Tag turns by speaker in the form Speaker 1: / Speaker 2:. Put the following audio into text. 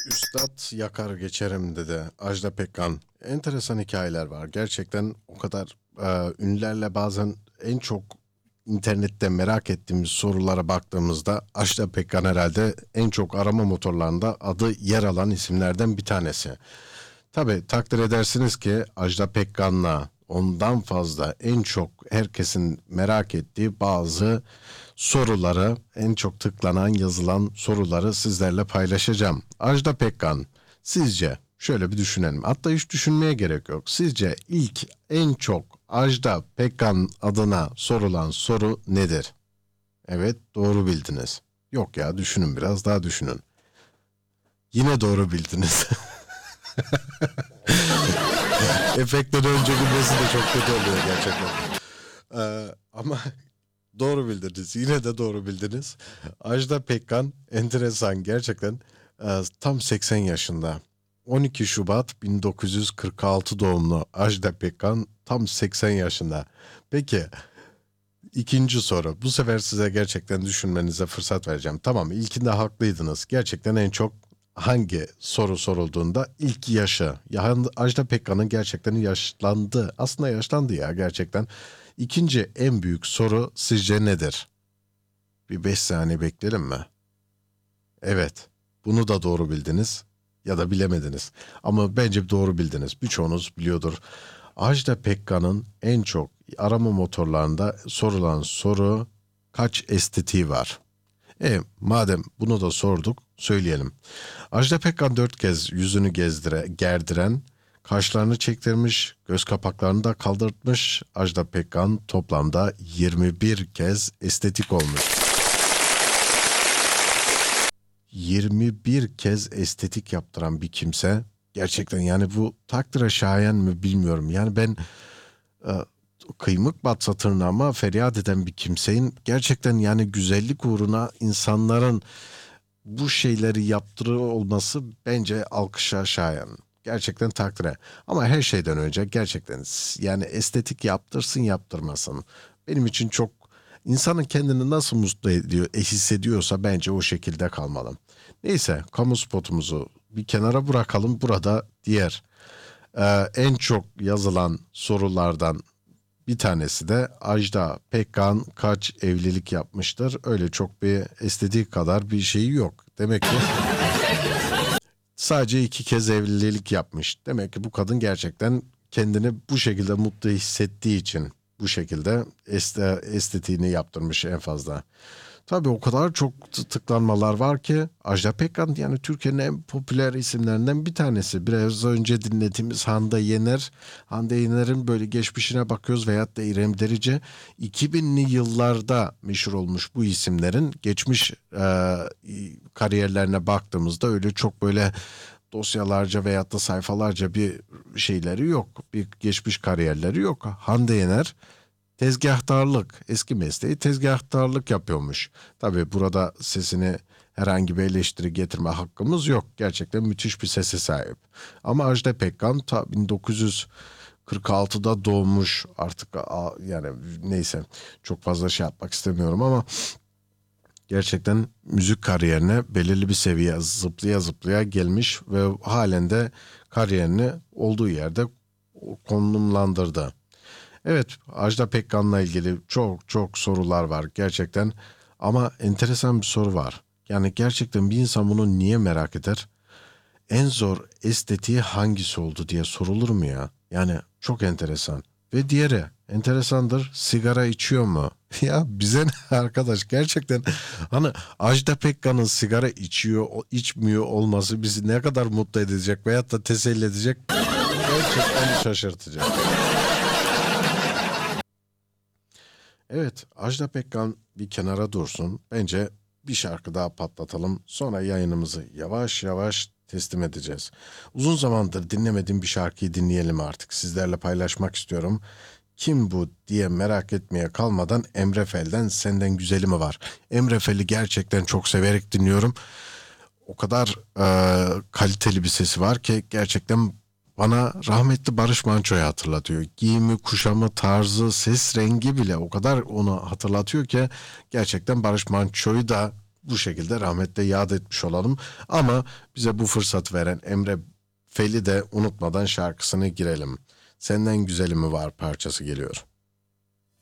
Speaker 1: Üstad yakar geçerim dedi Ajda Pekkan. Enteresan hikayeler var. Gerçekten o kadar ünlülerle bazen en çok internette merak ettiğimiz sorulara baktığımızda Ajda Pekkan herhalde en çok arama motorlarında adı yer alan isimlerden bir tanesi. Tabii takdir edersiniz ki Ajda Pekkan'la ondan fazla en çok herkesin merak ettiği bazı soruları, en çok tıklanan yazılan soruları sizlerle paylaşacağım. Ajda Pekkan, sizce şöyle bir düşünelim. Hatta hiç düşünmeye gerek yok. Sizce ilk en çok Ajda Pekkan adına sorulan soru nedir? Evet, doğru bildiniz. Yok ya, düşünün, biraz daha düşünün. Yine doğru bildiniz. Efektten önce gülmesi de çok kötü oluyor gerçekten. Ama doğru bildiniz. Yine de doğru bildiniz. Ajda Pekkan enteresan gerçekten. Tam 80 yaşında. 12 Şubat 1946 doğumlu Ajda Pekkan tam 80 yaşında. Peki ikinci soru. Bu sefer size gerçekten düşünmenize fırsat vereceğim. Tamam, ilkinde haklıydınız. Gerçekten en çok hangi soru sorulduğunda ilk yaşı. Yani Ajda Pekkan'ın gerçekten yaşlandı. Aslında yaşlandı ya gerçekten. İkinci en büyük soru sizce nedir? Bir 5 saniye beklerim mi? Evet. Bunu da doğru bildiniz ya da bilemediniz. Ama bence doğru bildiniz. Birçoğunuz biliyordur. Ajda Pekkan'ın en çok arama motorlarında sorulan soru kaç estetiği var? Madem bunu da sorduk söyleyelim. Ajda Pekkan 4 kez yüzünü gerdiren, kaşlarını çektirmiş, göz kapaklarını da kaldırtmış. Ajda Pekkan toplamda 21 kez estetik olmuş. 21 kez estetik yaptıran bir kimse gerçekten, yani bu takdire şayan mı bilmiyorum. Yani ben e, kıymık batsa tırnağıma feryat eden bir kimsenin gerçekten, yani güzellik uğruna insanların bu şeyleri yaptırıyor olması bence alkışa şayan. Gerçekten takdire. Ama her şeyden önce gerçekten, yani estetik yaptırsın yaptırmasın, benim için çok, insanın kendini nasıl mutlu ediyor, hissediyorsa bence o şekilde kalmalı. Neyse, kamu spotumuzu bir kenara bırakalım. Burada diğer en çok yazılan sorulardan bir tanesi de Ajda Pekkan kaç evlilik yapmıştır? Öyle çok bir estetiği kadar bir şeyi yok. Demek ki sadece 2 kez evlilik yapmış. Demek ki bu kadın gerçekten kendini bu şekilde mutlu hissettiği için bu şekilde estetiğini yaptırmış en fazla. Tabii o kadar çok tıklanmalar var ki Ajda Pekkan, yani Türkiye'nin en popüler isimlerinden bir tanesi. Biraz önce dinlediğimiz Hande Yener. Hande Yener'in böyle geçmişine bakıyoruz, veyahut da İrem Derici. 2000'li yıllarda meşhur olmuş bu isimlerin geçmiş kariyerlerine baktığımızda öyle çok böyle dosyalarca veyahut da sayfalarca bir şeyleri yok. Bir geçmiş kariyerleri yok. Hande Yener tezgahtarlık, eski mesleği tezgahtarlık yapıyormuş. Tabii burada sesini herhangi bir eleştiri getirme hakkımız yok. Gerçekten müthiş bir sese sahip. Ama Ajda Pekkan ta 1946'da doğmuş. Artık yani neyse, çok fazla şey yapmak istemiyorum ama gerçekten müzik kariyerine belirli bir seviye zıplaya zıplaya gelmiş ve halen de kariyerini olduğu yerde konumlandırdı. Evet, Ajda Pekkan'la ilgili çok çok sorular var gerçekten, ama enteresan bir soru var. Yani gerçekten bir insan bunu niye merak eder? En zor estetiği hangisi oldu diye sorulur mu ya? Yani çok enteresan. Ve diğeri enteresandır, sigara içiyor mu? Ya bize ne arkadaş, gerçekten hani Ajda Pekkan'ın sigara içiyor içmiyor olması bizi ne kadar mutlu edecek veyahut da teselli edecek, gerçekten şaşırtacak. Evet, Ajda Pekkan bir kenara dursun. Bence bir şarkı daha patlatalım. Sonra yayınımızı yavaş yavaş teslim edeceğiz. Uzun zamandır dinlemediğim bir şarkıyı dinleyelim artık. Sizlerle paylaşmak istiyorum. Kim bu diye merak etmeye kalmadan Emre Fel'den Senden Güzeli Mi Var? Emre Fel'i gerçekten çok severek dinliyorum. O kadar kaliteli bir sesi var ki gerçekten bana rahmetli Barış Manço'yu hatırlatıyor. Giyimi, kuşamı, tarzı, ses rengi bile o kadar onu hatırlatıyor ki gerçekten Barış Manço'yu da bu şekilde rahmetle yad etmiş olalım. Ama bize bu fırsat veren Emre Fel'i de unutmadan şarkısını girelim. Senden güzeli mi var parçası geliyor.